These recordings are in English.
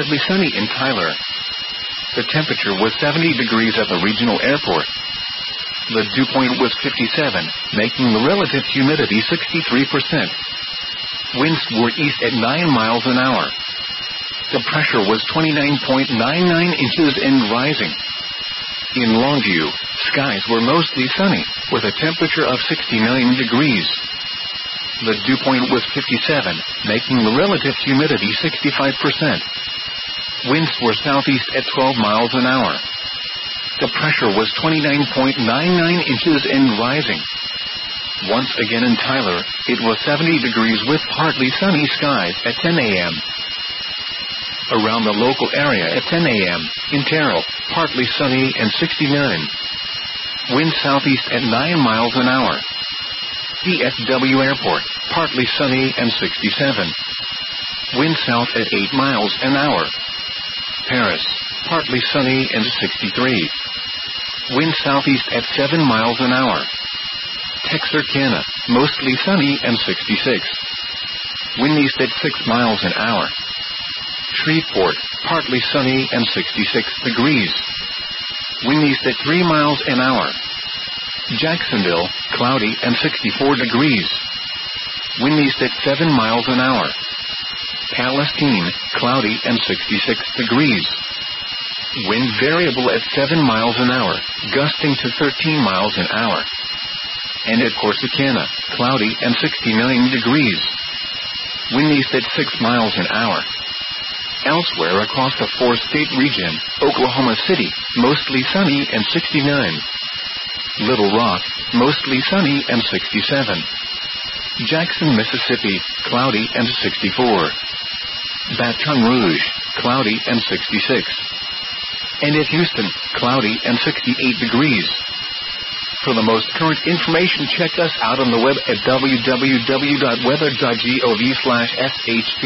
partly sunny in Tyler. The temperature was 70 degrees at the regional airport. The dew point was 57, making the relative humidity 63%. Winds were east at 9 miles an hour. The pressure was 29.99 inches and rising. In Longview, skies were mostly sunny, with a temperature of 69 degrees. The dew point was 57, making the relative humidity 65%. Winds were southeast at 12 miles an hour. The pressure was 29.99 inches and rising. Once again in Tyler, it was 70 degrees with partly sunny skies at 10 a.m. Around the local area at 10 a.m., in Terrell, partly sunny and 69. Wind southeast at 9 miles an hour. DFW Airport, partly sunny and 67. Wind south at 8 miles an hour. Paris, partly sunny and 63. Wind southeast at 7 miles an hour. Texarkana, mostly sunny and 66. Wind east at 6 miles an hour. Shreveport, partly sunny and 66 degrees. Wind east at 3 miles an hour. Jacksonville, cloudy and 64 degrees. Wind east at 7 miles an hour. Palestine, cloudy and 66 degrees. Wind variable at 7 miles an hour, gusting to 13 miles an hour. And at Corsicana, cloudy and 69 degrees. Wind east at 6 miles an hour. Elsewhere across the four-state region, Oklahoma City, mostly sunny and 69. Little Rock, mostly sunny and 67. Jackson, Mississippi, cloudy and 64. Baton Rouge, cloudy and 66. And at Houston, cloudy and 68 degrees. For the most current information, check us out on the web at www.weather.gov/shp.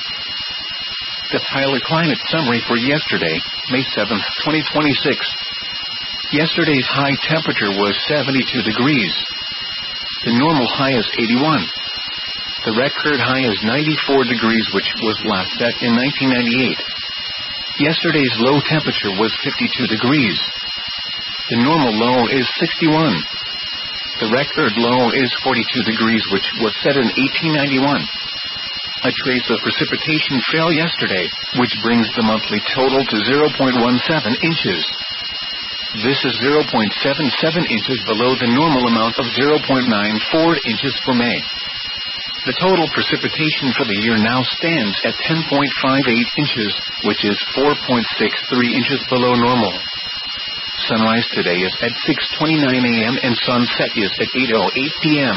The Tyler Climate Summary for yesterday, May 7, 2026. Yesterday's high temperature was 72 degrees. The normal high is 81. The record high is 94 degrees, which was last set in 1998. Yesterday's low temperature was 52 degrees. The normal low is 61. The record low is 42 degrees, which was set in 1891. A trace of precipitation fell yesterday, which brings the monthly total to 0.17 inches. This is 0.77 inches below the normal amount of 0.94 inches for May. The total precipitation for the year now stands at 10.58 inches, which is 4.63 inches below normal. Sunrise today is at 6:29 a.m. and sunset is at 8:08 p.m.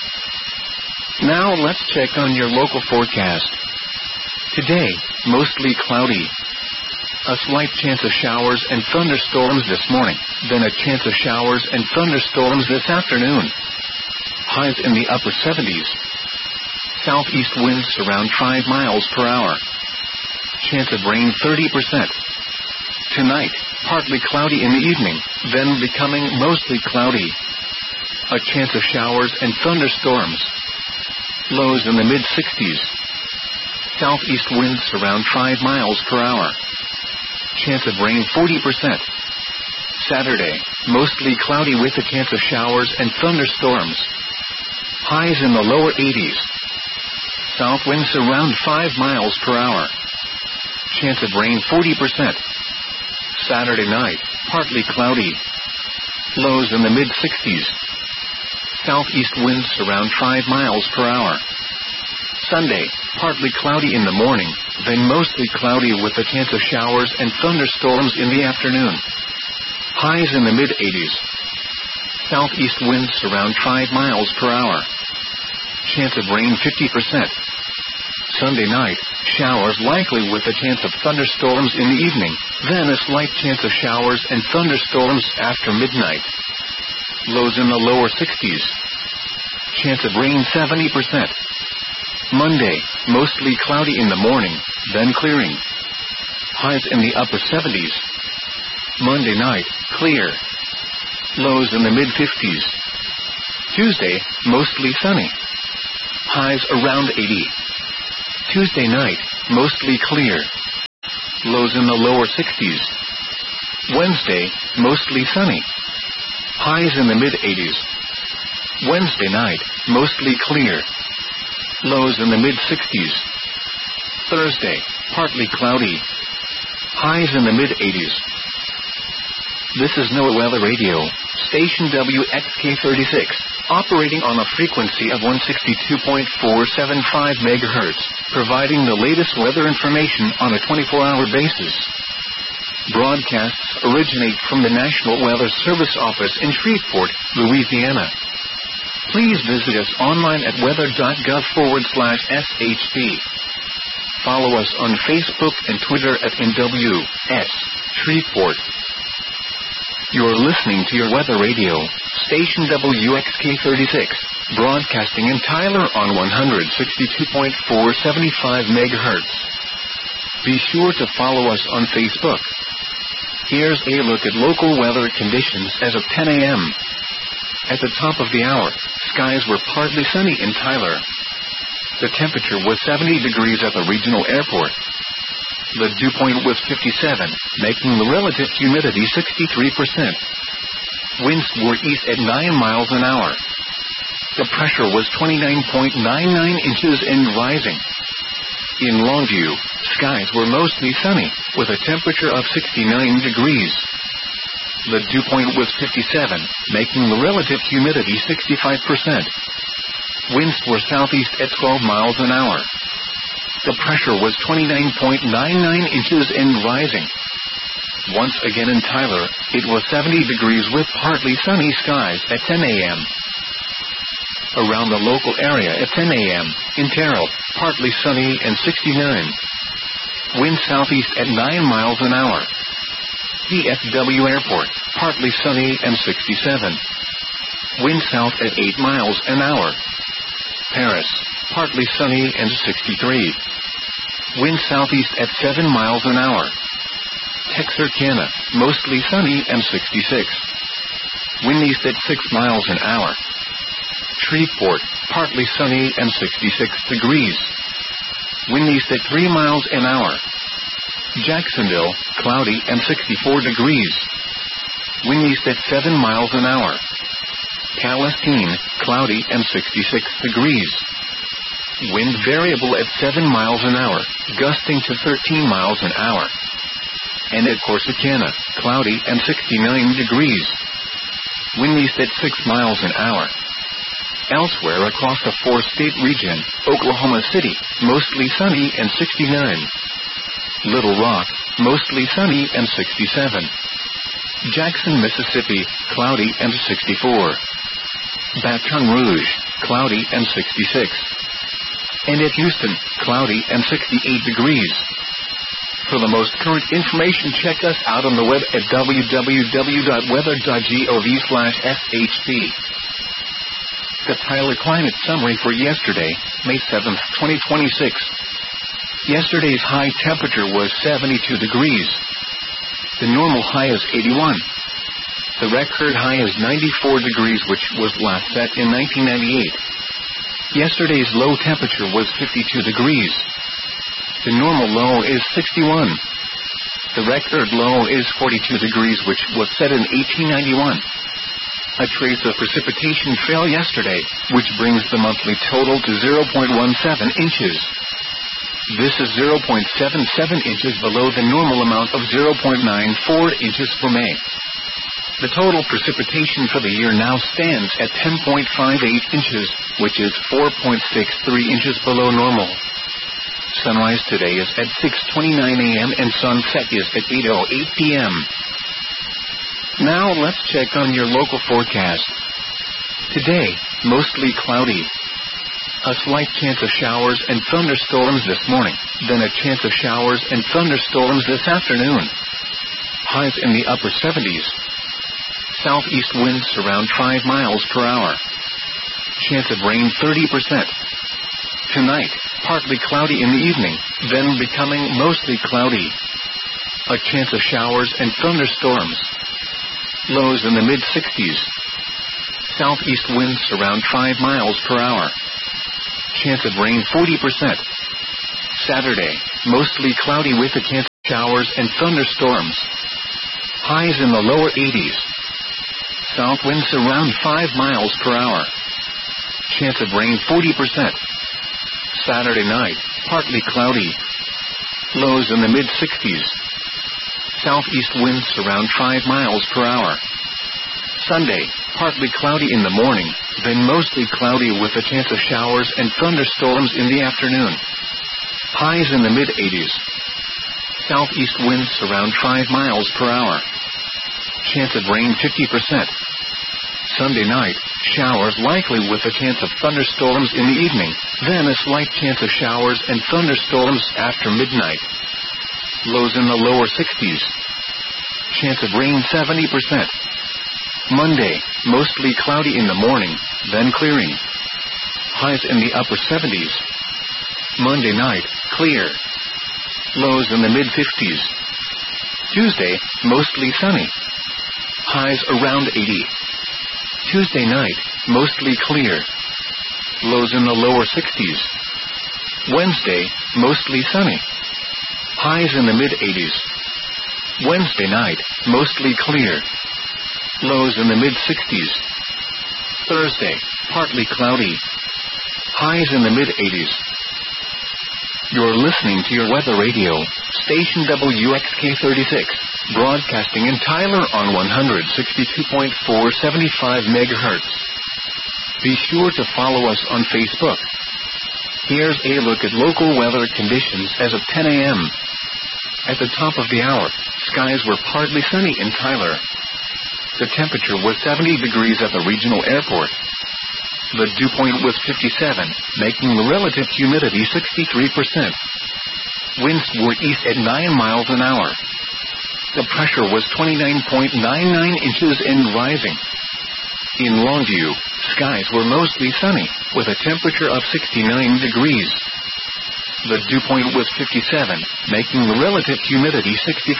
Now let's check on your local forecast. Today, mostly cloudy. A slight chance of showers and thunderstorms this morning, then a chance of showers and thunderstorms this afternoon. Highs in the upper 70s. Southeast winds around 5 miles per hour. Chance of rain 30%. Tonight, partly cloudy in the evening, then becoming mostly cloudy. A chance of showers and thunderstorms. Lows in the mid-60s. Southeast winds around 5 miles per hour. Chance of rain 40%. Saturday, mostly cloudy with a chance of showers and thunderstorms. Highs in the lower 80s. South winds around 5 miles per hour. Chance of rain 40%. Saturday night, partly cloudy. Lows in the mid-60s. Southeast winds around 5 miles per hour. Sunday, partly cloudy in the morning, then mostly cloudy with a chance of showers and thunderstorms in the afternoon. Highs in the mid-80s. Southeast winds around 5 miles per hour. Chance of rain 50%. Sunday night, showers likely with a chance of thunderstorms in the evening, then a slight chance of showers and thunderstorms after midnight. Lows in the lower 60s. Chance of rain 70%. Monday, mostly cloudy in the morning, then clearing. Highs in the upper 70s. Monday night, clear. Lows in the mid-50s. Tuesday, mostly sunny. Highs around 80. Tuesday night, mostly clear. Lows in the lower 60s. Wednesday, mostly sunny. Highs in the mid-80s. Wednesday night, mostly clear. Lows in the mid-60s. Thursday, partly cloudy. Highs in the mid-80s. This is NOAA Weather Radio, station WXK36, operating on a frequency of 162.475 MHz, providing the latest weather information on a 24-hour basis. Broadcasts originate from the National Weather Service office in Shreveport, Louisiana. Please visit us online at weather.gov/SHP. Follow us on Facebook and Twitter at NWS Shreveport. You're listening to your weather radio, station WXK36, broadcasting in Tyler on 162.475 MHz. Be sure to follow us on Facebook. Here's a look at local weather conditions as of 10 a.m. At the top of the hour, skies were partly sunny in Tyler. The temperature was 70 degrees at the regional airport. The dew point was 57, making the relative humidity 63%. Winds were east at 9 miles an hour. The pressure was 29.99 inches and rising. In Longview, skies were mostly sunny, with a temperature of 69 degrees. The dew point was 57, making the relative humidity 65%. Winds were southeast at 12 miles an hour. The pressure was 29.99 inches and rising. Once again in Tyler, it was 70 degrees with partly sunny skies at 10 a.m. Around the local area at 10 a.m., in Terrell, partly sunny and 69. Wind southeast at 9 miles an hour. DFW Airport, partly sunny and 67. Wind south at 8 miles an hour. Paris, partly sunny and 63. Wind southeast at 7 miles an hour. Texarkana, mostly sunny and 66. Wind east at 6 miles an hour. Shreveport, partly sunny and 66 degrees. Wind east at 3 miles an hour. Jacksonville, cloudy and 64 degrees. Wind east at 7 miles an hour. Palestine, cloudy and 66 degrees. Wind variable at 7 miles an hour, gusting to 13 miles an hour. And at Corsicana, cloudy and 69 degrees. Wind east at 6 miles an hour. Elsewhere across the four-state region, Oklahoma City, mostly sunny and 69. Little Rock, mostly sunny and 67. Jackson, Mississippi, cloudy and 64. Baton Rouge, cloudy and 66. And at Houston, cloudy and 68 degrees. For the most current information, check us out on the web at www.weather.gov/SHP. The Tyler Climate Summary for yesterday, May 7, 2026. Yesterday's high temperature was 72 degrees. The normal high is 81. The record high is 94 degrees, which was last set in 1998. Yesterday's low temperature was 52 degrees. The normal low is 61. The record low is 42 degrees, which was set in 1891. A trace of precipitation fell yesterday, which brings the monthly total to 0.17 inches. This is 0.77 inches below the normal amount of 0.94 inches for May. The total precipitation for the year now stands at 10.58 inches, which is 4.63 inches below normal. Sunrise today is at 6:29 a.m. and sunset is at 8:08 p.m. Now let's check on your local forecast. Today, mostly cloudy. A slight chance of showers and thunderstorms this morning, then a chance of showers and thunderstorms this afternoon. Highs in the upper 70s. Southeast winds around 5 miles per hour. Chance of rain 30%. Tonight, partly cloudy in the evening, then becoming mostly cloudy. A chance of showers and thunderstorms. Lows in the mid-60s. Southeast winds around 5 miles per hour. Chance of rain 40%. Saturday, mostly cloudy with a chance showers and thunderstorms. Highs in the lower 80s. South winds around 5 miles per hour. Chance of rain 40%. Saturday night, partly cloudy. Lows in the mid-60s. Southeast winds around 5 miles per hour. Sunday, partly cloudy in the morning, then mostly cloudy with a chance of showers and thunderstorms in the afternoon. Highs in the mid-80s. Southeast winds around 5 miles per hour. Chance of rain 50%. Sunday night, showers likely with a chance of thunderstorms in the evening, then a slight chance of showers and thunderstorms after midnight. Lows in the lower 60s. Chance of rain 70%. Monday, mostly cloudy in the morning, then clearing. Highs in the upper 70s. Monday night, clear. Lows in the mid-50s. Tuesday, mostly sunny. Highs around 80. Tuesday night, mostly clear. Lows in the lower 60s. Wednesday, mostly sunny. Highs in the mid-80s. Wednesday night, mostly clear. Lows in the mid-60s. Thursday, partly cloudy. Highs in the mid-80s. You're listening to your weather radio, station WXK36, broadcasting in Tyler on 162.475 MHz. Be sure to follow us on Facebook. Here's a look at local weather conditions as of 10 a.m. At the top of the hour, skies were partly sunny in Tyler. The temperature was 70 degrees at the regional airport. The dew point was 57, making the relative humidity 63%. Winds were east at 9 miles an hour. The pressure was 29.99 inches and rising. In Longview, skies were mostly sunny, with a temperature of 69 degrees. The dew point was 57, making the relative humidity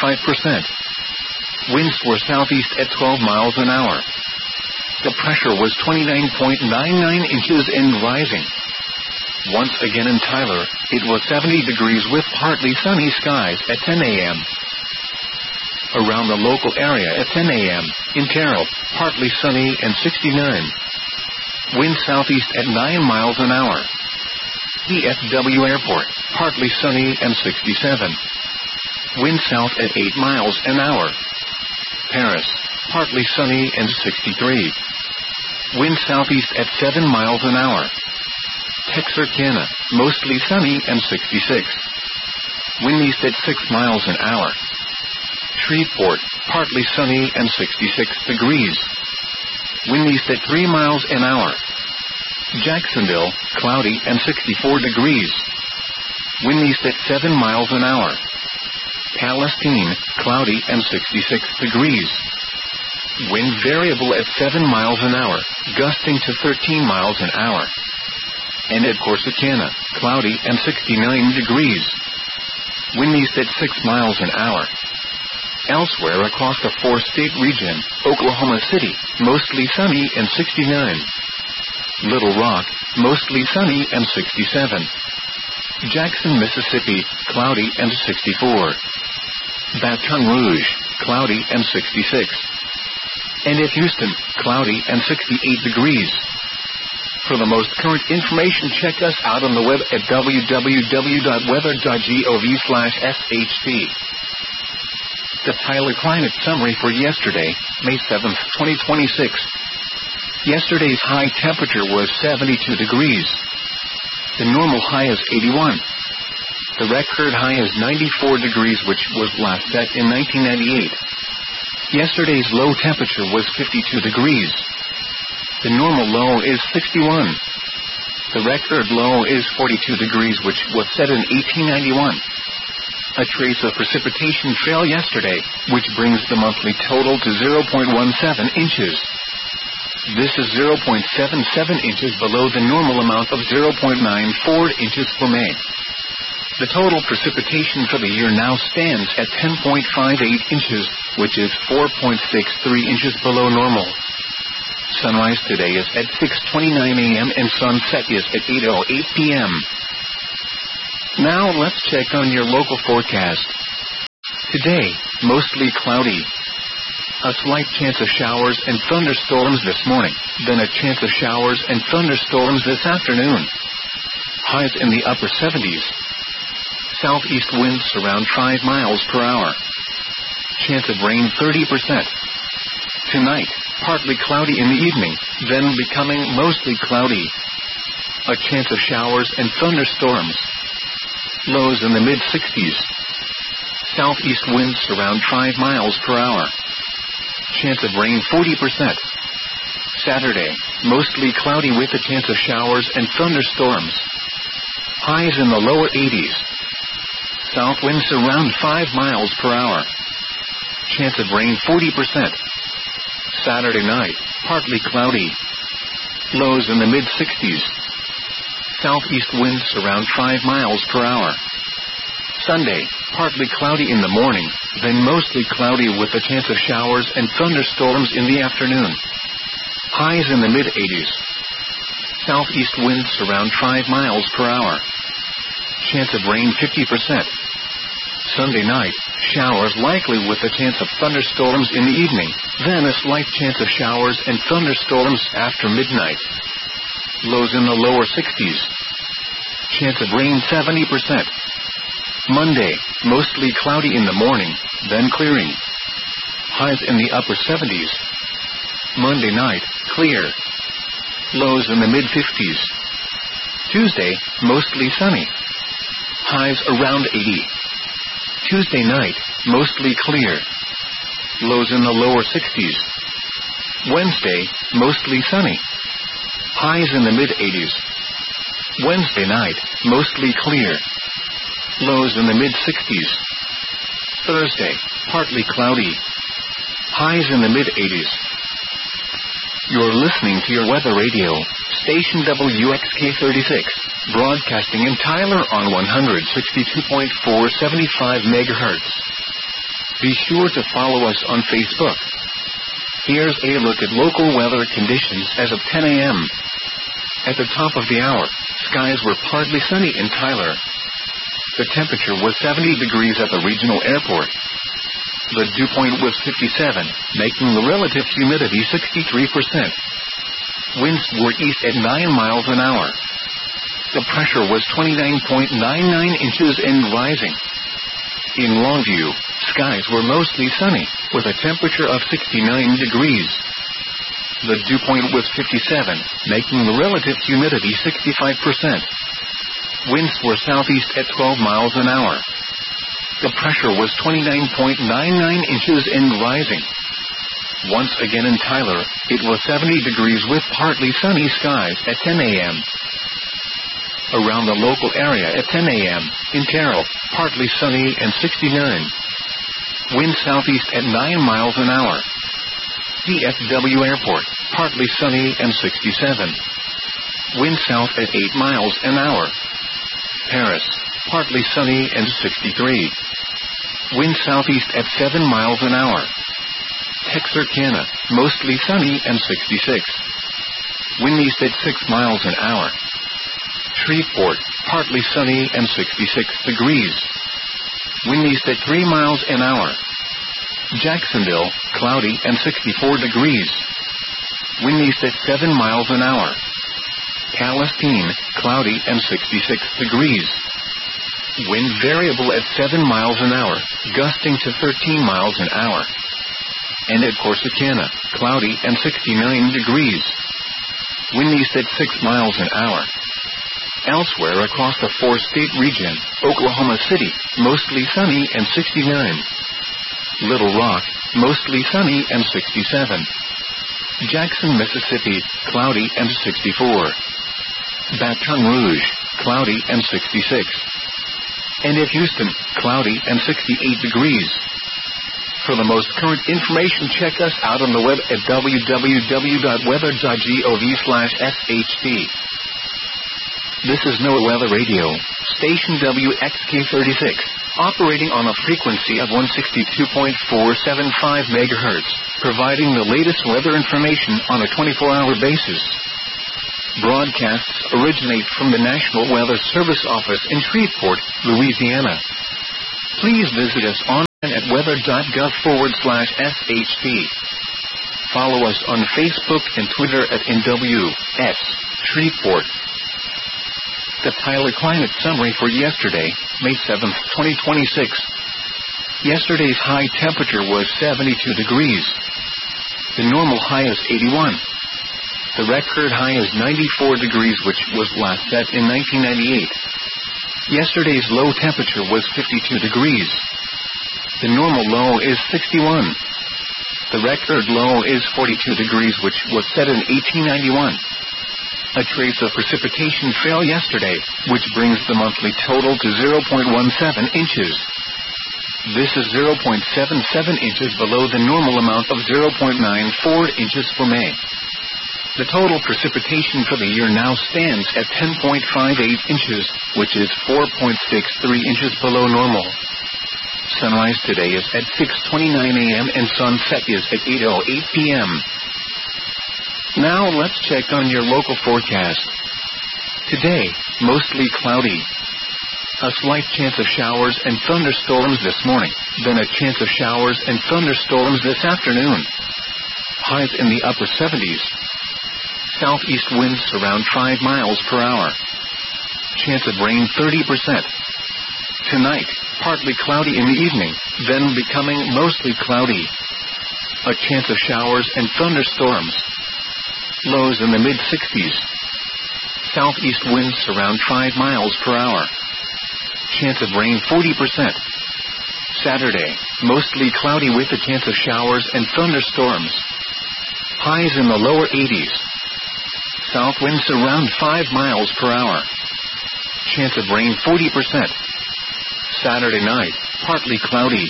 65%. Winds were southeast at 12 miles an hour. The pressure was 29.99 inches and rising. Once again in Tyler, it was 70 degrees with partly sunny skies at 10 a.m. Around the local area at 10 a.m., in Terrell, partly sunny and 69. Wind southeast at 9 miles an hour. ESW Airport, partly sunny and 67. Wind south at 8 miles an hour. Paris, partly sunny and 63. Wind southeast at 7 miles an hour. Texarkana, mostly sunny and 66. Wind east at 6 miles an hour. Shreveport, partly sunny and 66 degrees. Wind east at 3 miles an hour. Jacksonville, cloudy and 64 degrees. Wind east at 7 miles an hour. Palestine, cloudy and 66 degrees. Wind variable at 7 miles an hour, gusting to 13 miles an hour. And at Corsicana, cloudy and 69 degrees. Wind east at 6 miles an hour. Elsewhere across the 4-state region, Oklahoma City, mostly sunny and 69. Little Rock, mostly sunny and 67. Jackson, Mississippi, cloudy and 64. Baton Rouge, cloudy and 66. And at Houston, cloudy and 68 degrees. For the most current information, check us out on the web at www.weather.gov/SHP. The Tyler Climate Summary for yesterday, May 7th, 2026. Yesterday's high temperature was 72 degrees. The normal high is 81. The record high is 94 degrees, which was last set in 1998. Yesterday's low temperature was 52 degrees. The normal low is 61. The record low is 42 degrees, which was set in 1891. A trace of precipitation fell yesterday, which brings the monthly total to 0.17 inches. This is 0.77 inches below the normal amount of 0.94 inches for May. The total precipitation for the year now stands at 10.58 inches, which is 4.63 inches below normal. Sunrise today is at 6:29 a.m. and sunset is at 8:08 p.m. Now let's check on your local forecast. Today, mostly cloudy. A slight chance of showers and thunderstorms this morning, then a chance of showers and thunderstorms this afternoon. Highs in the upper 70s. Southeast winds around 5 miles per hour. Chance of rain 30%. Tonight, partly cloudy in the evening, then becoming mostly cloudy. A chance of showers and thunderstorms. Lows in the mid-60s. Southeast winds around 5 miles per hour. Chance of rain 40%. Saturday, mostly cloudy with a chance of showers and thunderstorms. Highs in the lower 80s. South winds around 5 miles per hour. Chance of rain 40%. Saturday night, partly cloudy. Lows in the mid-60s. Southeast winds around 5 miles per hour. Sunday, partly cloudy in the morning, then mostly cloudy with a chance of showers and thunderstorms in the afternoon. Highs in the mid-80s. Southeast winds around 5 miles per hour. Chance of rain 50%. Sunday night, showers likely with a chance of thunderstorms in the evening, then a slight chance of showers and thunderstorms after midnight. Lows in the lower 60s. Chance of rain 70%. Monday, mostly cloudy in the morning, then clearing. Highs in the upper 70s. Monday night, clear. Lows in the mid-50s. Tuesday, mostly sunny. Highs around 80. Tuesday night, mostly clear. Lows in the lower 60s. Wednesday, mostly sunny. Highs in the mid-80s. Wednesday night, mostly clear. Lows in the mid-60s. Thursday, partly cloudy. Highs in the mid-80s. You're listening to your weather radio, station WXK36, broadcasting in Tyler on 162.475 MHz. Be sure to follow us on Facebook. Here's a look at local weather conditions as of 10 a.m. At the top of the hour, skies were partly sunny in Tyler. The temperature was 70 degrees at the regional airport. The dew point was 57, making the relative humidity 63%. Winds were east at 9 miles an hour. The pressure was 29.99 inches and rising. In Longview, skies were mostly sunny, with a temperature of 69 degrees. The dew point was 57, making the relative humidity 65%. Winds were southeast at 12 miles an hour. The pressure was 29.99 inches and rising. Once again in Tyler, it was 70 degrees with partly sunny skies at 10 a.m. Around the local area at 10 a.m., in Terrell, partly sunny and 69. Wind southeast at 9 miles an hour. DFW Airport, partly sunny and 67. Wind south at 8 miles an hour. Paris, partly sunny and 63. Wind southeast at 7 miles an hour. Texarkana, mostly sunny and 66. Wind east at 6 miles an hour. Shreveport, partly sunny and 66 degrees. Wind east at 3 miles an hour. Jacksonville, cloudy and 64 degrees. Wind east at 7 miles an hour. Palestine, cloudy and 66 degrees. Wind variable at 7 miles an hour, gusting to 13 miles an hour. And at Corsicana, cloudy and 69 degrees. Wind east at 6 miles an hour. Elsewhere across the four-state region, Oklahoma City, mostly sunny and 69. Little Rock, mostly sunny and 67. Jackson, Mississippi, cloudy and 64. Baton Rouge, cloudy and 66. And at Houston, cloudy and 68 degrees. For the most current information, check us out on the web at www.weather.gov/SHT. This is NOAA Weather Radio, station WXK36, operating on a frequency of 162.475 MHz, providing the latest weather information on a 24-hour basis. Broadcasts originate from the National Weather Service office in Shreveport, Louisiana. Please visit us on and at weather.gov/SHP. Follow us on Facebook and Twitter at NWS Shreveport. The Tyler Climate Summary for yesterday, May 7, 2026. Yesterday's high temperature was 72 degrees. The normal high is 81. The record high is 94 degrees, which was last set in 1998. Yesterday's low temperature was 52 degrees. The normal low is 61. The record low is 42 degrees, which was set in 1891. A trace of precipitation fell yesterday, which brings the monthly total to 0.17 inches. This is 0.77 inches below the normal amount of 0.94 inches for May. The total precipitation for the year now stands at 10.58 inches, which is 4.63 inches below normal. Sunrise today is at 6:29 a.m. and sunset is at 8:08 p.m. Now let's check on your local forecast. Today, mostly cloudy. A slight chance of showers and thunderstorms this morning, then a chance of showers and thunderstorms this afternoon. Highs in the upper 70s. Southeast winds around 5 miles per hour. Chance of rain 30%. Tonight, partly cloudy in the evening, then becoming mostly cloudy. A chance of showers and thunderstorms. Lows in the mid-60s. Southeast winds around 5 miles per hour. Chance of rain 40%. Saturday, mostly cloudy with a chance of showers and thunderstorms. Highs in the lower 80s. South winds around 5 miles per hour. Chance of rain 40%. Saturday night, partly cloudy.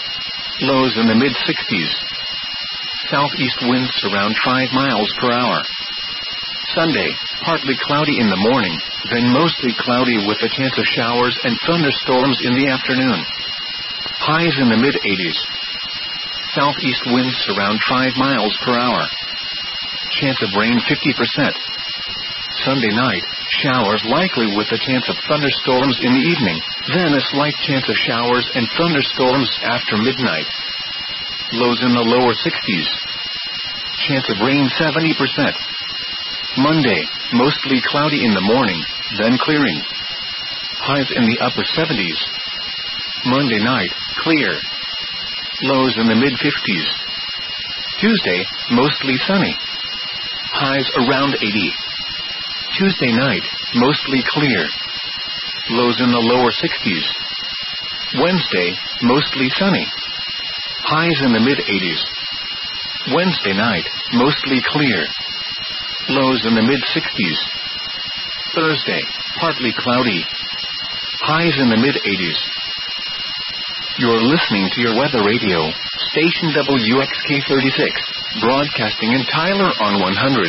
Lows in the mid-60s. Southeast winds around 5 miles per hour. Sunday, partly cloudy in the morning, then mostly cloudy with a chance of showers and thunderstorms in the afternoon. Highs in the mid-80s. Southeast winds around 5 miles per hour. Chance of rain 50%. Sunday night, showers likely with a chance of thunderstorms in the evening, then a slight chance of showers and thunderstorms after midnight. Lows in the lower 60s. Chance of rain 70%. Monday, mostly cloudy in the morning, then clearing. Highs in the upper 70s. Monday night, clear. Lows in the mid-50s. Tuesday, mostly sunny. Highs around 80. Tuesday night, mostly clear. Lows in the lower 60s. Wednesday, mostly sunny. Highs in the mid-80s. Wednesday night, mostly clear. Lows in the mid-60s. Thursday, partly cloudy. Highs in the mid-80s. You're listening to your weather radio, station WXK36, broadcasting in Tyler on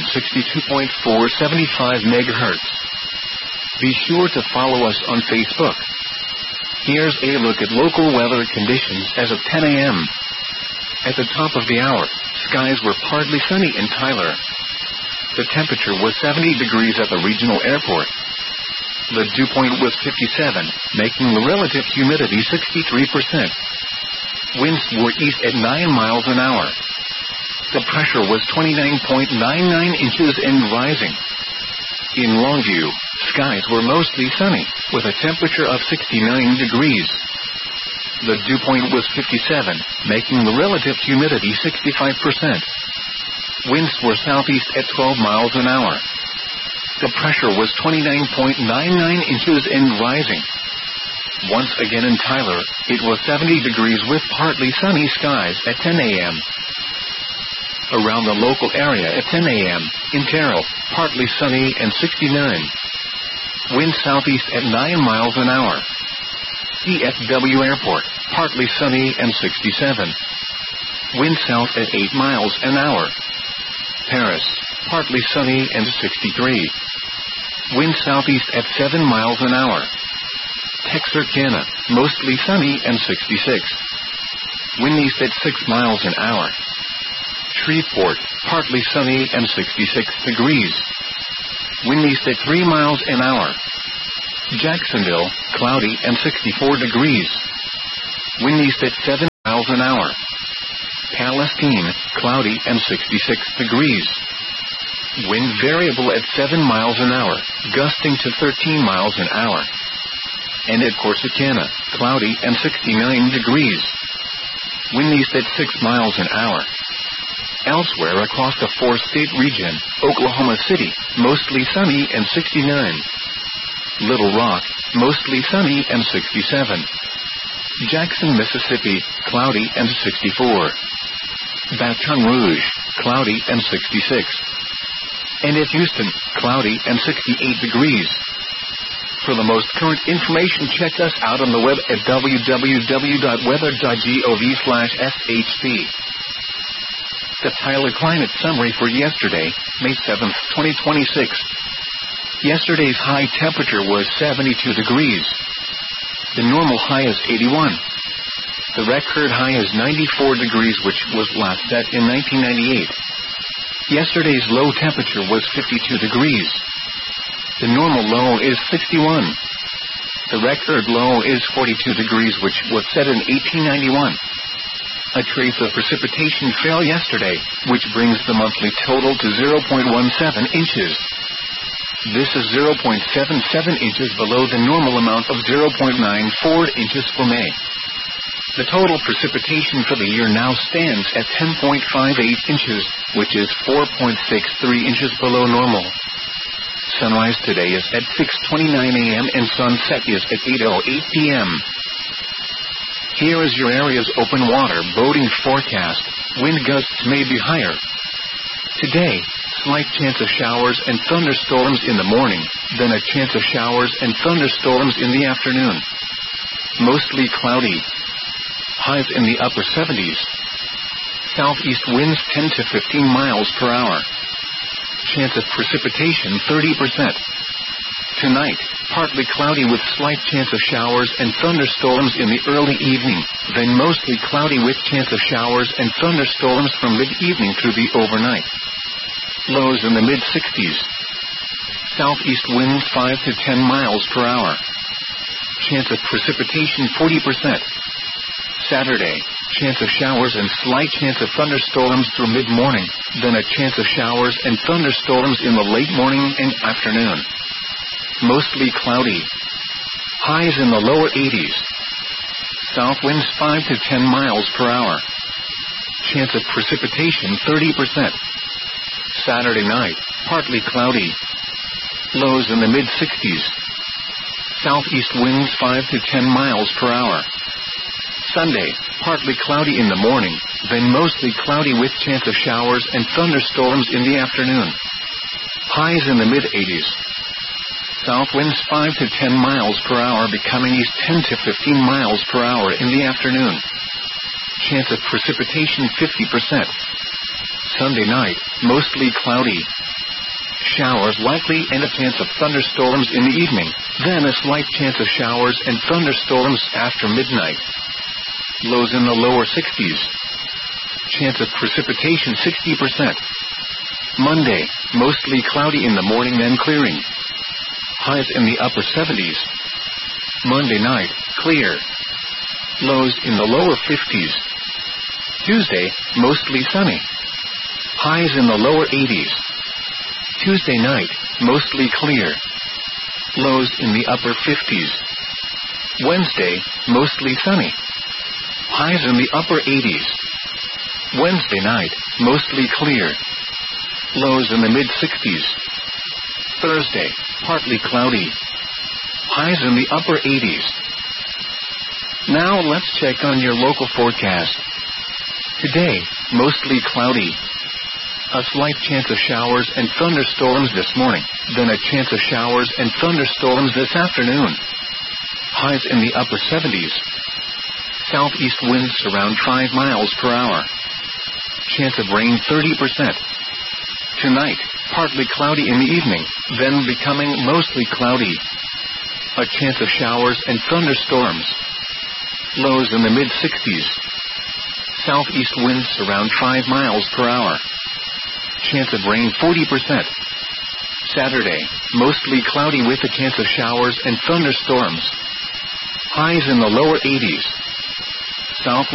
162.475 MHz. Be sure to follow us on Facebook. Here's a look at local weather conditions as of 10 a.m. At the top of the hour, skies were partly sunny in Tyler. The temperature was 70 degrees at the regional airport. The dew point was 57, making the relative humidity 63%. Winds were east at 9 miles an hour. The pressure was 29.99 inches and rising. In Longview, skies were mostly sunny, with a temperature of 69 degrees. The dew point was 57, making the relative humidity 65%. Winds were southeast at 12 miles an hour. The pressure was 29.99 inches and rising. Once again in Tyler, it was 70 degrees with partly sunny skies at 10 a.m. Around the local area at 10 a.m., in Terrell, partly sunny and 69. Wind southeast at 9 miles an hour. DFW Airport, partly sunny and 67. Wind south at 8 miles an hour. Paris, partly sunny and 63. Wind southeast at 7 miles an hour. Texarkana, mostly sunny and 66. Wind east at 6 miles an hour. Shreveport, partly sunny and 66 degrees. Wind east at 3 miles an hour. Jacksonville, cloudy and 64 degrees. Wind east at 7 miles an hour. Palestine, cloudy and 66 degrees. Wind variable at 7 miles an hour, gusting to 13 miles an hour. And at Corsicana, cloudy and 69 degrees. Wind east at 6 miles an hour. Elsewhere across the four-state region, Oklahoma City, mostly sunny and 69. Little Rock, mostly sunny and 67. Jackson, Mississippi, cloudy and 64. Baton Rouge, cloudy and 66. And at Houston, cloudy and 68 degrees. For the most current information, check us out on the web at www.weather.gov/shp. The Tyler Climate Summary for yesterday, May 7th, 2026. Yesterday's high temperature was 72 degrees. The normal high is 81. The record high is 94 degrees, which was last set in 1998. Yesterday's low temperature was 52 degrees. The normal low is 61. The record low is 42 degrees, which was set in 1891. A trace of precipitation fell yesterday, which brings the monthly total to 0.17 inches. This is 0.77 inches below the normal amount of 0.94 inches for May. The total precipitation for the year now stands at 10.58 inches, which is 4.63 inches below normal. Sunrise today is at 6:29 a.m. and sunset is at 8:08 p.m. Here is your area's open water boating forecast. Wind gusts may be higher. Today, slight chance of showers and thunderstorms in the morning, then a chance of showers and thunderstorms in the afternoon. Mostly cloudy. Highs in the upper 70s. Southeast winds 10 to 15 miles per hour. Chance of precipitation 30%. Tonight, partly cloudy with slight chance of showers and thunderstorms in the early evening, then mostly cloudy with chance of showers and thunderstorms from mid-evening through the overnight. Lows in the mid-60s. Southeast winds 5 to 10 miles per hour. Chance of precipitation 40%. Saturday, chance of showers and slight chance of thunderstorms through mid-morning, then a chance of showers and thunderstorms in the late morning and afternoon. Mostly cloudy. Highs in the lower 80s. South winds 5 to 10 miles per hour. Chance of precipitation 30%. Saturday night, partly cloudy. Lows in the mid-60s. Southeast winds 5 to 10 miles per hour. Sunday, partly cloudy in the morning, then mostly cloudy with chance of showers and thunderstorms in the afternoon. Highs in the mid-80s. South winds 5 to 10 miles per hour becoming east 10 to 15 miles per hour in the afternoon. Chance of precipitation 50%. Sunday night, mostly cloudy. Showers likely and a chance of thunderstorms in the evening, then a slight chance of showers and thunderstorms after midnight. Lows in the lower 60s. Chance of precipitation 60%. Monday, mostly cloudy in the morning then clearing. Highs in the upper 70s. Monday night, clear. Lows in the lower 50s. Tuesday, mostly sunny. Highs in the lower 80s. Tuesday night, mostly clear. Lows in the upper 50s. Wednesday, mostly sunny. Highs in the upper 80s. Wednesday night, mostly clear. Lows in the mid-60s. Thursday, partly cloudy. Highs in the upper 80s. Now let's check on your local forecast. Today, mostly cloudy. A slight chance of showers and thunderstorms this morning, then a chance of showers and thunderstorms this afternoon. Highs in the upper 70s. Southeast winds around 5 miles per hour. Chance of rain 30%. Tonight, partly cloudy in the evening, then becoming mostly cloudy. A chance of showers and thunderstorms. Lows in the mid-60s. Southeast winds around 5 miles per hour. Chance of rain 40%. Saturday, mostly cloudy with a chance of showers and thunderstorms. Highs in the lower 80s. South winds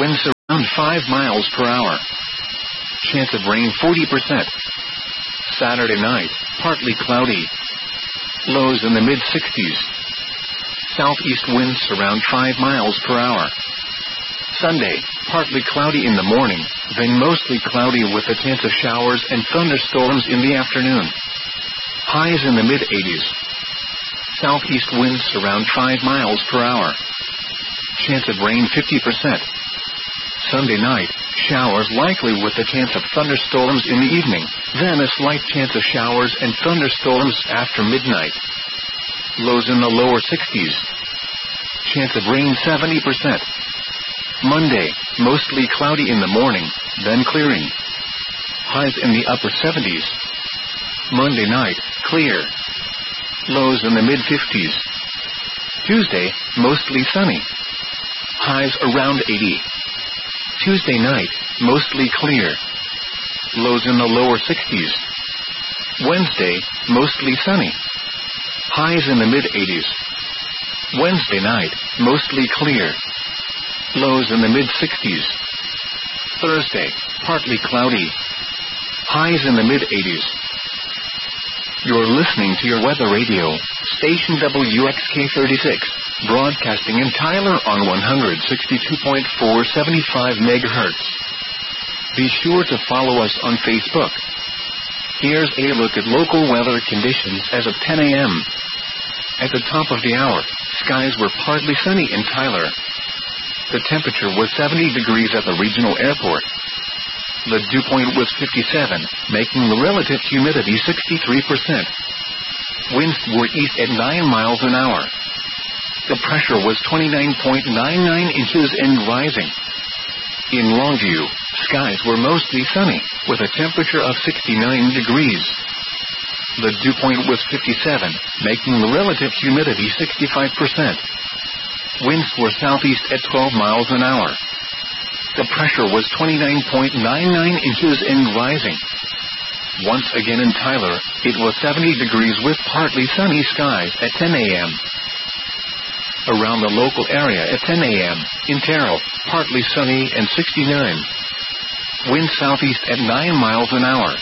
around 5 miles per hour. Chance of rain 40%. Saturday night, partly cloudy. Lows in the mid-60s. Southeast winds around 5 miles per hour. Sunday, partly cloudy in the morning, then mostly cloudy with a chance of showers and thunderstorms in the afternoon. Highs in the mid-80s. Southeast winds around 5 miles per hour. Chance of rain 50%. Sunday night, showers likely with a chance of thunderstorms in the evening, then a slight chance of showers and thunderstorms after midnight. Lows in the lower 60s. Chance of rain 70%. Monday, mostly cloudy in the morning, then clearing. Highs in the upper 70s. Monday night, clear. Lows in the mid-50s. Tuesday, mostly sunny. Highs around 80. Tuesday night, mostly clear. Lows in the lower 60s. Wednesday, mostly sunny. Highs in the mid-80s. Wednesday night, mostly clear. Lows in the mid-60s. Thursday, partly cloudy. Highs in the mid-80s. You're listening to your weather radio, station WXK36, broadcasting in Tyler on 162.475 MHz. Be sure to follow us on Facebook. Here's a look at local weather conditions as of 10 a.m. At the top of the hour, skies were partly sunny in Tyler. The temperature was 70 degrees at the regional airport. The dew point was 57, making the relative humidity 63%. Winds were east at 9 miles an hour. The pressure was 29.99 inches and rising. In Longview, skies were mostly sunny, with a temperature of 69 degrees. The dew point was 57, making the relative humidity 65%. Winds were southeast at 12 miles an hour. The pressure was 29.99 inches and rising. Once again in Tyler, it was 70 degrees with partly sunny skies at 10 a.m. Around the local area at 10 a.m., in Terrell, partly sunny and 69. Wind southeast at 9 miles an hour.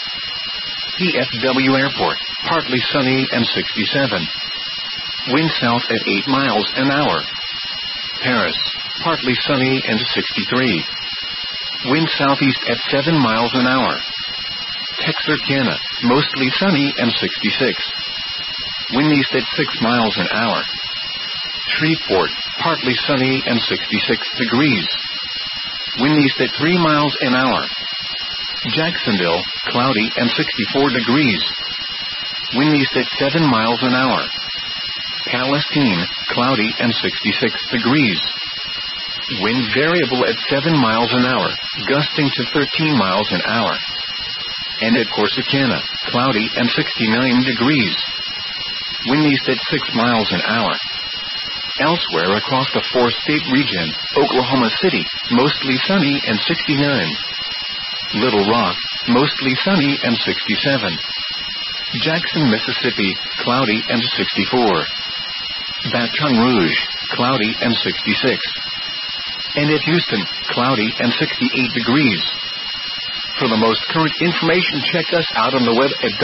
DFW Airport, partly sunny and 67. Wind south at 8 miles an hour. Paris, partly sunny and 63. Wind southeast at 7 miles an hour. Texarkana, mostly sunny and 66. Wind east at 6 miles an hour. Shreveport, partly sunny and 66 degrees. Wind east at 3 miles an hour. Jacksonville, cloudy and 64 degrees. Wind east at 7 miles an hour. Palestine, cloudy and 66 degrees. Wind variable at 7 miles an hour, gusting to 13 miles an hour. And at Corsicana, cloudy and 69 degrees. Wind east at 6 miles an hour. Elsewhere across the four-state region, Oklahoma City, mostly sunny and 69. Little Rock, mostly sunny and 67. Jackson, Mississippi, cloudy and 64. Baton Rouge, cloudy and 66. And at Houston, cloudy and 68 degrees. For the most current information, check us out on the web at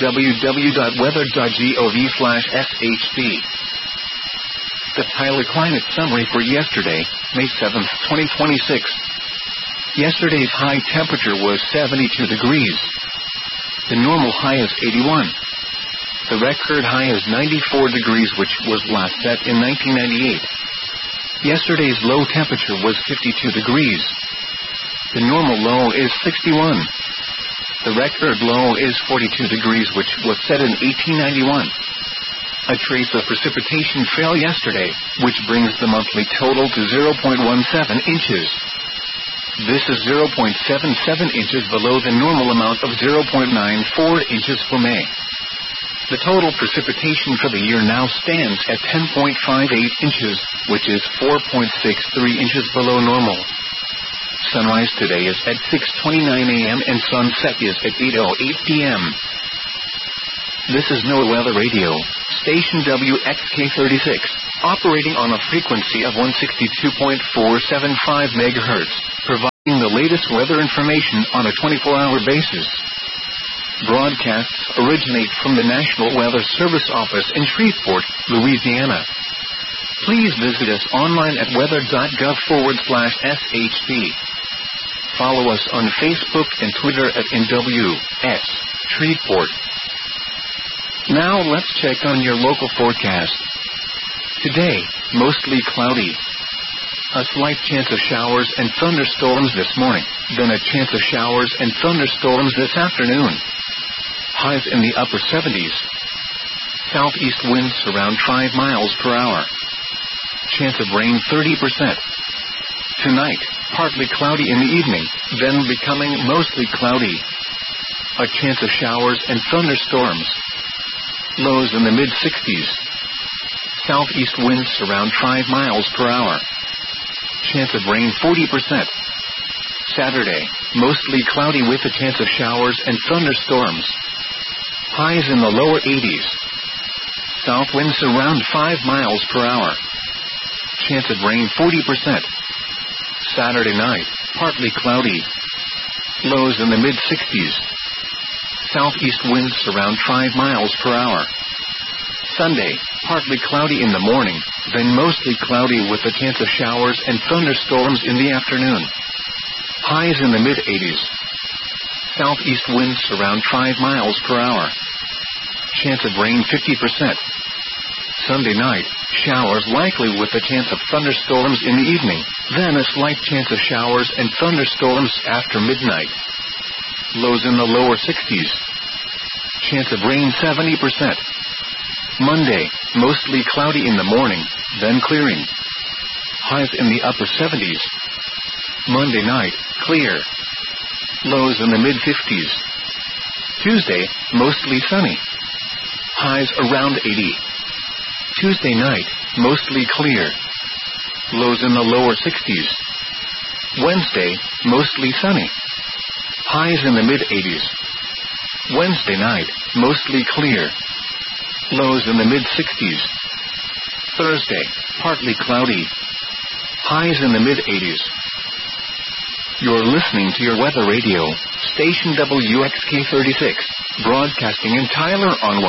www.weather.gov/shp. The Tyler Climate Summary for yesterday, May 7th, 2026. Yesterday's high temperature was 72 degrees. The normal high is 81. The record high is 94 degrees, which was last set in 1998. Yesterday's low temperature was 52 degrees. The normal low is 61. The record low is 42 degrees, which was set in 1891. A trace of precipitation fell yesterday, which brings the monthly total to 0.17 inches. This is 0.77 inches below the normal amount of 0.94 inches for May. The total precipitation for the year now stands at 10.58 inches, which is 4.63 inches below normal. Sunrise today is at 6:29 a.m. and sunset is at 8:08 p.m. This is NOAA Weather Radio, station WXK36, operating on a frequency of 162.475 MHz. The latest weather information on a 24-hour basis. Broadcasts originate from the National Weather Service office in Shreveport, Louisiana. Please visit us online at weather.gov/SHP. Follow us on Facebook and Twitter at NWS Shreveport. Now let's check on your local forecast. Today, mostly cloudy. A slight chance of showers and thunderstorms this morning, then a chance of showers and thunderstorms this afternoon. Highs in the upper 70s. Southeast winds around 5 miles per hour. Chance of rain 30%. Tonight, partly cloudy in the evening, then becoming mostly cloudy. A chance of showers and thunderstorms. Lows in the mid-60s. Southeast winds around 5 miles per hour. Chance of rain 40%. Saturday, mostly cloudy with a chance of showers and thunderstorms. Highs in the lower 80s. South winds around 5 miles per hour. Chance of rain 40%. Saturday night, partly cloudy. Lows in the mid-60s. Southeast winds around 5 miles per hour. Sunday, partly cloudy in the morning, then mostly cloudy with a chance of showers and thunderstorms in the afternoon. Highs in the mid-80s. Southeast winds around 5 miles per hour. Chance of rain 50%. Sunday night, showers likely with a chance of thunderstorms in the evening, then a slight chance of showers and thunderstorms after midnight. Lows in the lower 60s. Chance of rain 70%. Monday, mostly cloudy in the morning, then clearing. Highs in the upper 70s. Monday night, clear. Lows in the mid-50s. Tuesday, mostly sunny. Highs around 80. Tuesday night, mostly clear. Lows in the lower 60s. Wednesday, mostly sunny. Highs in the mid-80s. Wednesday night, mostly clear. Lows in the mid-60s. Thursday, partly cloudy. Highs in the mid-80s. You're listening to your weather radio, station WXK36, broadcasting in Tyler on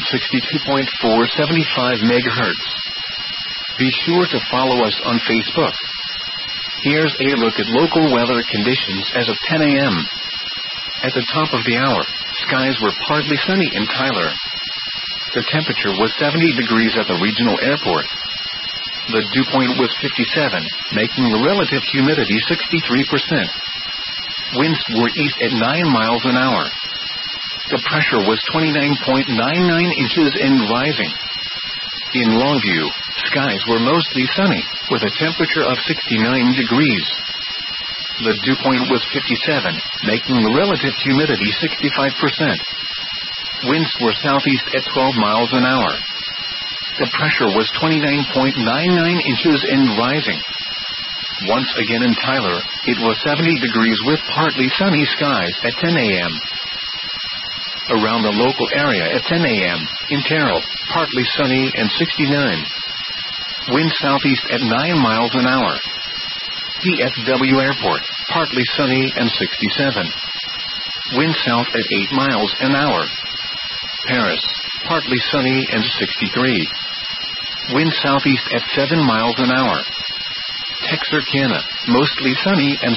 162.475 MHz. Be sure to follow us on Facebook. Here's a look at local weather conditions as of 10 a.m. At the top of the hour, skies were partly sunny in Tyler. The temperature was 70 degrees at the regional airport. The dew point was 57, making the relative humidity 63%. Winds were east at 9 miles an hour. The pressure was 29.99 inches and rising. In Longview, skies were mostly sunny, with a temperature of 69 degrees. The dew point was 57, making the relative humidity 65%. Winds were southeast at 12 miles an hour. The pressure was 29.99 inches and rising. Once again in Tyler, it was 70 degrees with partly sunny skies at 10 a.m. Around the local area at 10 a.m., in Terrell, partly sunny and 69. Wind southeast at 9 miles an hour. DFW Airport, partly sunny and 67. Wind south at 8 miles an hour. Paris, partly sunny and 63. Wind southeast at 7 miles an hour. Texarkana, mostly sunny and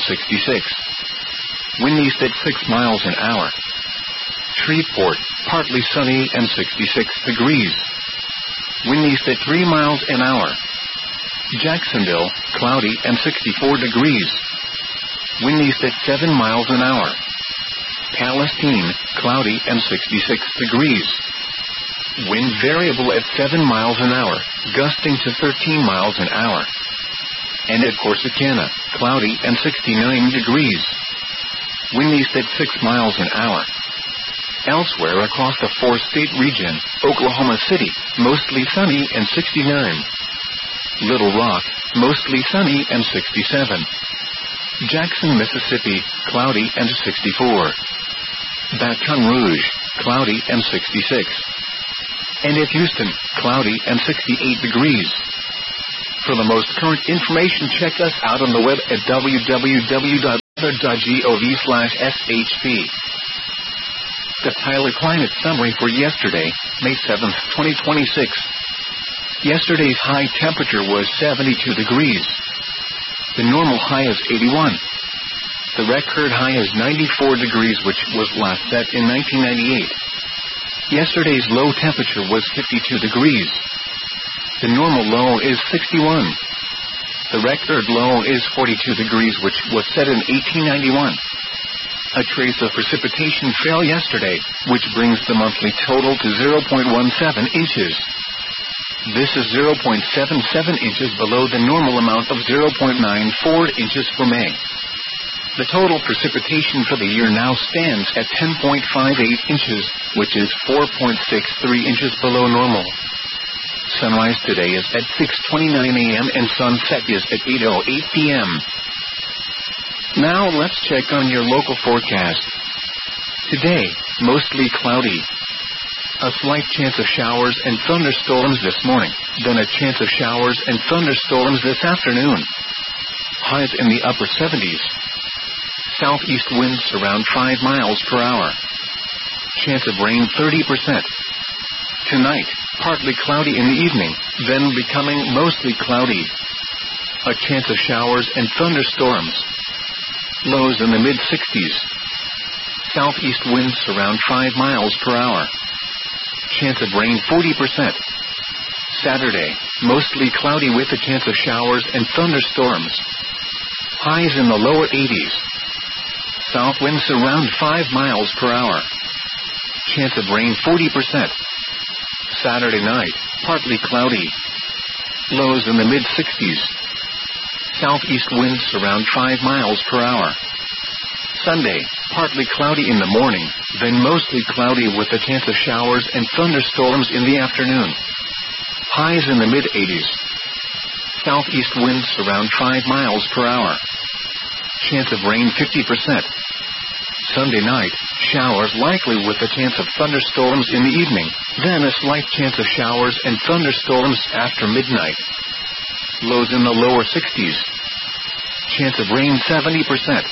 66. Wind east at 6 miles an hour. Shreveport, partly sunny and 66 degrees. Wind east at 3 miles an hour. Jacksonville, cloudy and 64 degrees. Wind east at 7 miles an hour. Palestine, cloudy and 66 degrees. Wind variable at 7 miles an hour, gusting to 13 miles an hour. And at Corsicana, cloudy and 69 degrees. Wind east at 6 miles an hour. Elsewhere across the four-state region, Oklahoma City, mostly sunny and 69. Little Rock, mostly sunny and 67. Jackson, Mississippi, cloudy and 64. Baton Rouge, cloudy and 66. And at Houston, cloudy and 68 degrees. For the most current information, check us out on the web at www weather.gov/SHP. The Tyler Climate Summary for yesterday, May 7, 2026. Yesterday's high temperature was 72 degrees. The normal high is 81. The record high is 94 degrees, which was last set in 1998. Yesterday's low temperature was 52 degrees. The normal low is 61. The record low is 42 degrees, which was set in 1891. A trace of precipitation fell yesterday, which brings the monthly total to 0.17 inches. This is 0.77 inches below the normal amount of 0.94 inches for May. The total precipitation for the year now stands at 10.58 inches, which is 4.63 inches below normal. Sunrise today is at 6:29 a.m. and sunset is at 8:08 p.m. Now let's check on your local forecast. Today, mostly cloudy. A slight chance of showers and thunderstorms this morning, then a chance of showers and thunderstorms this afternoon. Highs in the upper 70s. Southeast winds around 5 miles per hour. Chance of rain 30%. Tonight, partly cloudy in the evening, then becoming mostly cloudy. A chance of showers and thunderstorms. Lows in the mid-60s. Southeast winds around 5 miles per hour. Chance of rain 40%. Saturday, mostly cloudy with a chance of showers and thunderstorms. Highs in the lower 80s. South winds around 5 miles per hour. Chance of rain 40%. Saturday night, partly cloudy. Lows in the mid-60s. Southeast winds around 5 miles per hour. Sunday, partly cloudy in the morning, then mostly cloudy with a chance of showers and thunderstorms in the afternoon. Highs in the mid-80s. Southeast winds around 5 miles per hour. Chance of rain 50%. Sunday night, showers likely with a chance of thunderstorms in the evening, then a slight chance of showers and thunderstorms after midnight. Lows in the lower 60s. Chance of rain 70%.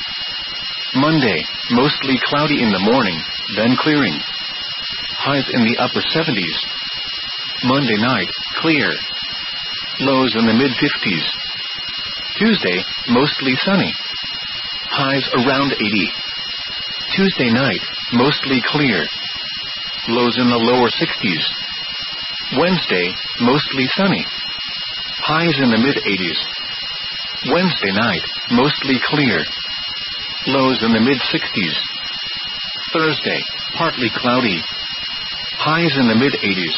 Monday, mostly cloudy in the morning, then clearing. Highs in the upper 70s. Monday night, clear. Lows in the mid-50s. Tuesday, mostly sunny. Highs around 80. Tuesday night, mostly clear. Lows in the lower 60s. Wednesday, mostly sunny. Highs in the mid-80s. Wednesday night, mostly clear. Lows in the mid-60s. Thursday, partly cloudy. Highs in the mid-80s.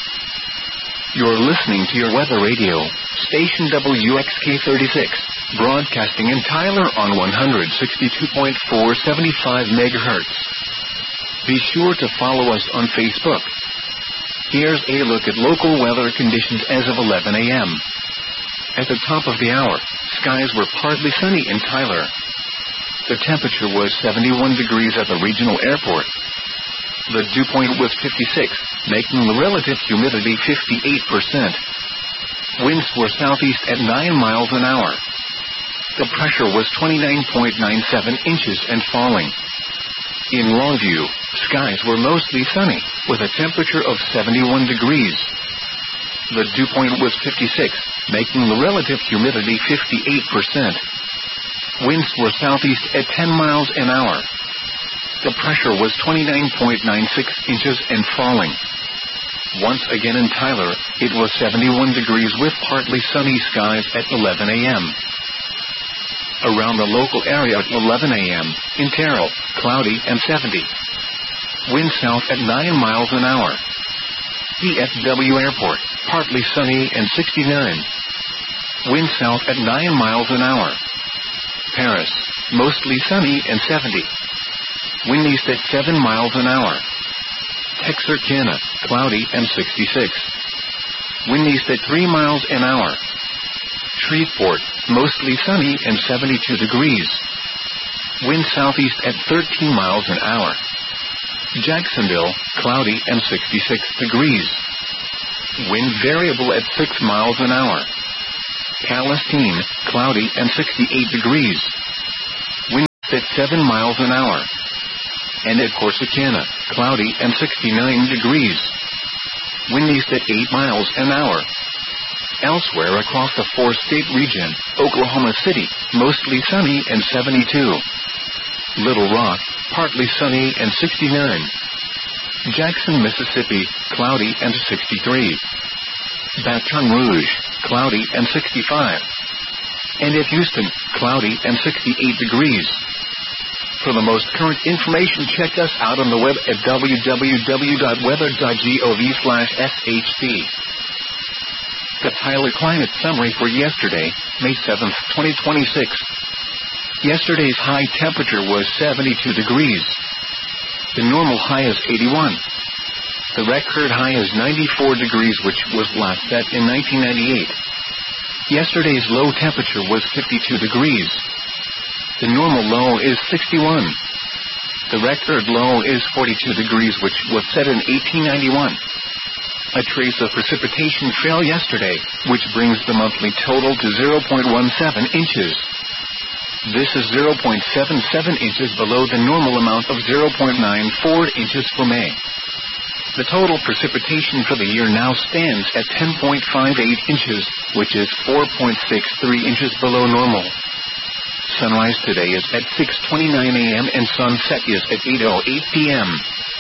You're listening to your weather radio, station WXK36. Broadcasting in Tyler on 162.475 MHz. Be sure to follow us on Facebook. Here's a look at local weather conditions as of 11 a.m. At the top of the hour, skies were partly sunny in Tyler. The temperature was 71 degrees at the regional airport. The dew point was 56, making the relative humidity 58%. Winds were southeast at 9 miles an hour. The pressure was 29.97 inches and falling. In Longview, skies were mostly sunny, with a temperature of 71 degrees. The dew point was 56, making the relative humidity 58%. Winds were southeast at 10 miles an hour. The pressure was 29.96 inches and falling. Once again in Tyler, it was 71 degrees with partly sunny skies at 11 a.m. Around the local area at 11 a.m., in Terrell, cloudy and 70. Wind south at 9 miles an hour. DFW Airport, partly sunny and 69. Wind south at 9 miles an hour. Paris, mostly sunny and 70. Wind east at 7 miles an hour. Texarkana, cloudy and 66. Wind east at 3 miles an hour. Shreveport, mostly sunny and 72 degrees. Wind southeast at 13 miles an hour. Jacksonville, cloudy and 66 degrees. Wind variable at 6 miles an hour. Palestine, cloudy and 68 degrees. at 7 miles an hour. And at Corsicana, cloudy and 69 degrees. Wind east at 8 miles an hour. Elsewhere across the 4-state region, Oklahoma City, mostly sunny and 72. Little Rock, partly sunny and 69. Jackson, Mississippi, cloudy and 63. Baton Rouge, cloudy and 65. And at Houston, cloudy and 68 degrees. For the most current information, check us out on the web at www.weather.gov/shp. The Tyler Climate Summary for yesterday, May 7th, 2026. Yesterday's high temperature was 72 degrees. The normal high is 81. The record high is 94 degrees, which was last set in 1998. Yesterday's low temperature was 52 degrees. The normal low is 61. The record low is 42 degrees, which was set in 1891. A trace of precipitation fell yesterday, which brings the monthly total to 0.17 inches. This is 0.77 inches below the normal amount of 0.94 inches for May. The total precipitation for the year now stands at 10.58 inches, which is 4.63 inches below normal. Sunrise today is at 6:29 a.m. and sunset is at 8:08 p.m.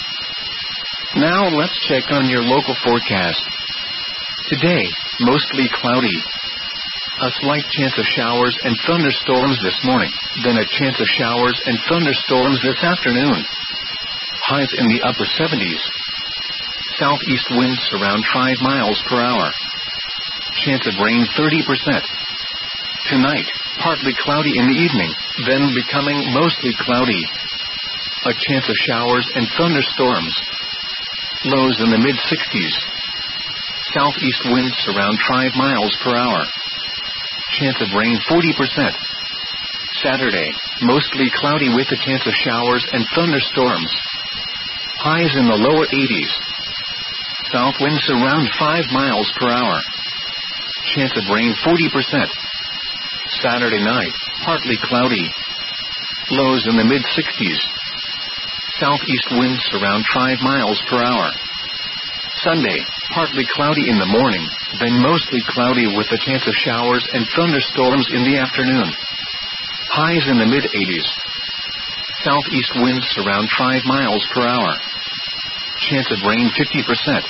Now let's check on your local forecast. Today, mostly cloudy. A slight chance of showers and thunderstorms this morning, then a chance of showers and thunderstorms this afternoon. Highs in the upper 70s. Southeast winds around 5 miles per hour. Chance of rain 30%. Tonight, partly cloudy in the evening, then becoming mostly cloudy. A chance of showers and thunderstorms. Lows in the mid-60s. Southeast winds around 5 miles per hour. Chance of rain 40%. Saturday, mostly cloudy with a chance of showers and thunderstorms. Highs in the lower 80s. South winds around 5 miles per hour. Chance of rain 40%. Saturday night, partly cloudy. Lows in the mid-60s. Southeast winds around 5 miles per hour. Sunday, partly cloudy in the morning, then mostly cloudy with a chance of showers and thunderstorms in the afternoon. Highs in the mid-80s. Southeast winds around 5 miles per hour. Chance of rain 50%.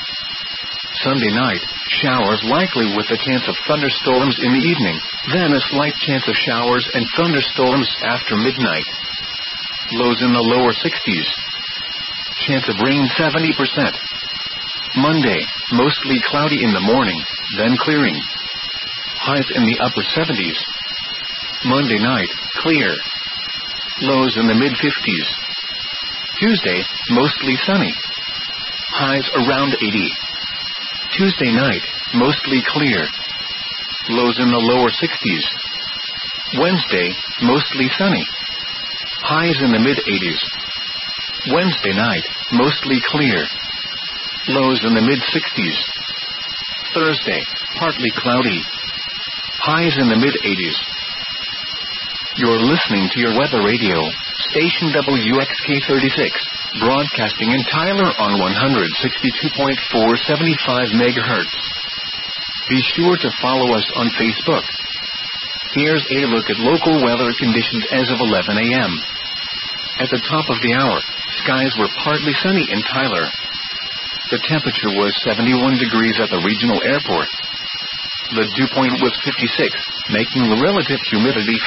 Sunday night, showers likely with a chance of thunderstorms in the evening, then a slight chance of showers and thunderstorms after midnight. Lows in the lower 60s. Chance of rain 70%. Monday, mostly cloudy in the morning, then clearing. Highs in the upper 70s. Monday night, clear. Lows in the mid-50s. Tuesday, mostly sunny. Highs around 80. Tuesday night, mostly clear. Lows in the lower 60s. Wednesday, mostly sunny. Highs in the mid-80s. Wednesday night, mostly clear. Lows in the mid-60s. Thursday, partly cloudy. Highs in the mid-80s. You're listening to your weather radio, station WXK36, broadcasting in Tyler on 162.475 MHz. Be sure to follow us on Facebook. Here's a look at local weather conditions as of 11 a.m. At the top of the hour, skies were partly sunny in Tyler. The temperature was 71 degrees at the regional airport. The dew point was 56, making the relative humidity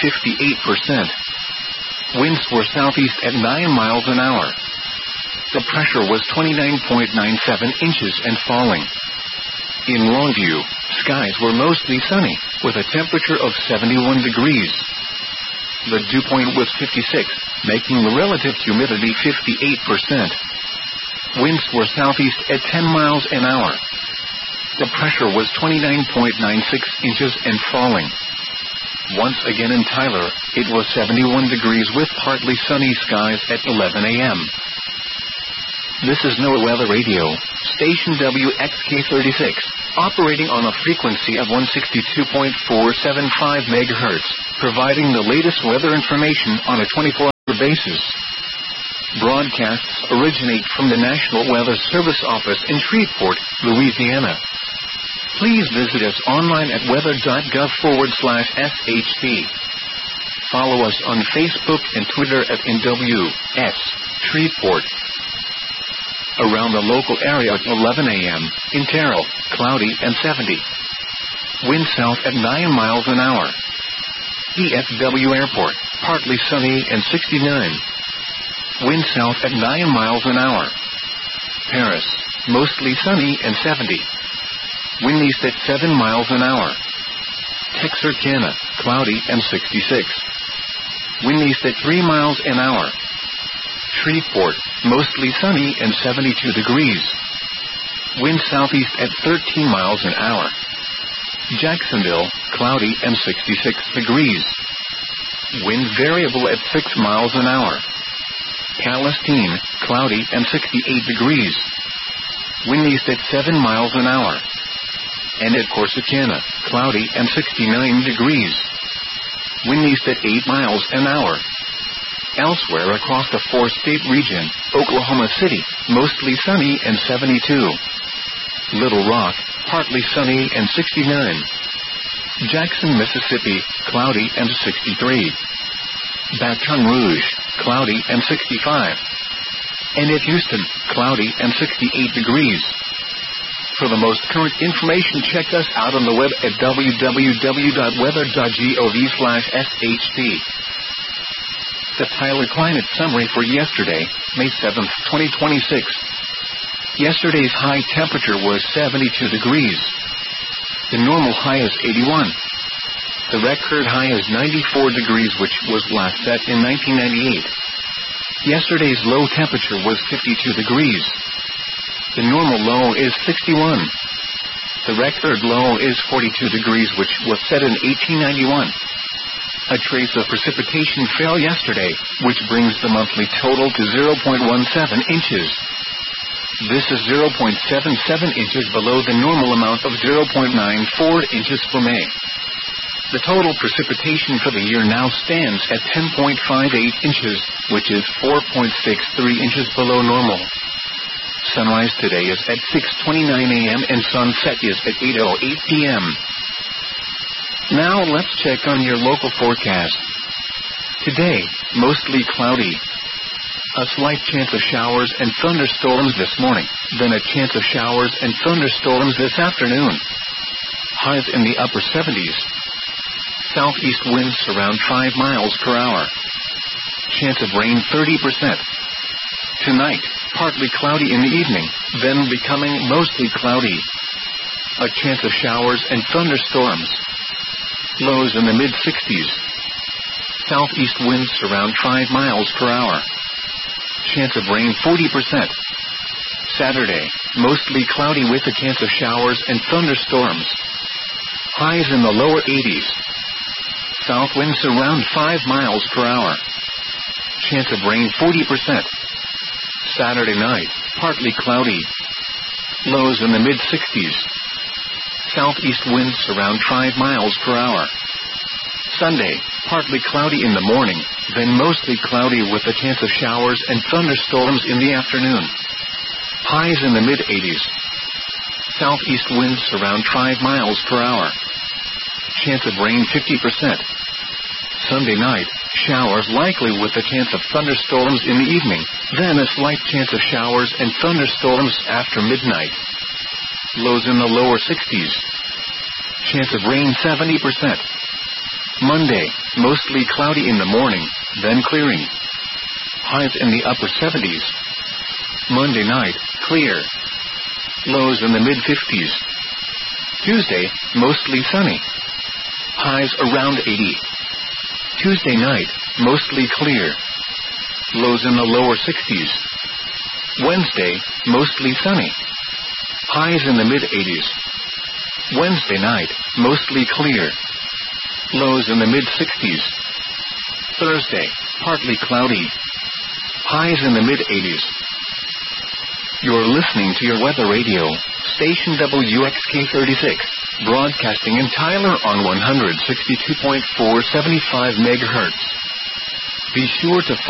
58%. Winds were southeast at 9 miles an hour. The pressure was 29.97 inches and falling. In Longview, skies were mostly sunny, with a temperature of 71 degrees. The dew point was 56, making the relative humidity 58%. Winds were southeast at 10 miles an hour. The pressure was 29.96 inches and falling. Once again in Tyler, it was 71 degrees with partly sunny skies at 11 a.m. This is NOAA Weather Radio, station WXK36, operating on a frequency of 162.475 MHz, providing the latest weather information on a 24-hour basis. Broadcasts originate from the National Weather Service office in Shreveport, Louisiana. Please visit us online at weather.gov/SHP. Follow us on Facebook and Twitter at NWS Shreveport. Around the local area at 11 a.m., in Terrell, cloudy and 70. Wind south at 9 miles an hour. DFW Airport, partly sunny and 69. Wind south at 9 miles an hour. Paris, mostly sunny and 70. Wind east at 7 miles an hour. Texarkana, cloudy and 66. Wind east at 3 miles an hour. Shreveport, mostly sunny and 72 degrees. Wind southeast at 13 miles an hour. Jacksonville, cloudy and 66 degrees. Wind variable at 6 miles an hour. Palestine, cloudy and 68 degrees. Wind east at 7 miles an hour. And at Corsicana, cloudy and 69 degrees. Wind east at 8 miles an hour. Elsewhere across the four-state region, Oklahoma City, mostly sunny and 72. Little Rock, partly sunny and 69. Jackson, Mississippi, cloudy and 63. Baton Rouge, cloudy and 65. And at Houston, cloudy and 68 degrees. For the most current information, check us out on the web at www.weather.gov/SHP. The Tyler Climate Summary for yesterday, May 7, 2026. Yesterday's high temperature was 72 degrees. The normal high is 81. The record high is 94 degrees, which was last set in 1998. Yesterday's low temperature was 52 degrees. The normal low is 61. The record low is 42 degrees, which was set in 1891. A trace of precipitation fell yesterday, which brings the monthly total to 0.17 inches. This is 0.77 inches below the normal amount of 0.94 inches for May. The total precipitation for the year now stands at 10.58 inches, which is 4.63 inches below normal. Sunrise today is at 6:29 a.m. and sunset is at 8:08 p.m. Now let's check on your local forecast. Today, mostly cloudy. A slight chance of showers and thunderstorms this morning, then a chance of showers and thunderstorms this afternoon. Highs in the upper 70s. Southeast winds around 5 miles per hour. Chance of rain 30%. Tonight, partly cloudy in the evening, then becoming mostly cloudy. A chance of showers and thunderstorms. Lows in the mid-60s. Southeast winds around 5 miles per hour. Chance of rain 40%. Saturday, mostly cloudy with a chance of showers and thunderstorms. Highs in the lower 80s. South winds around 5 miles per hour. Chance of rain 40%. Saturday night, partly cloudy. Lows in the mid-60s. Southeast winds around 5 miles per hour. Sunday, partly cloudy in the morning, then mostly cloudy with a chance of showers and thunderstorms in the afternoon. Highs in the mid-80s. Southeast winds around 5 miles per hour. Chance of rain 50%. Sunday night, showers likely with a chance of thunderstorms in the evening, then a slight chance of showers and thunderstorms after midnight. Lows in the lower 60s. Chance of rain 70%. Monday, mostly cloudy in the morning, then clearing. Highs in the upper 70s. Monday night, clear. Lows in the mid-50s. Tuesday, mostly sunny. Highs around 80. Tuesday night, mostly clear. Lows in the lower 60s. Wednesday, mostly sunny. Highs in the mid-80s. Wednesday night, mostly clear. Lows in the mid-60s. Thursday, partly cloudy. Highs in the mid-80s. You're listening to your weather radio, station WXK36, broadcasting in Tyler on 162.475 megahertz. Be sure to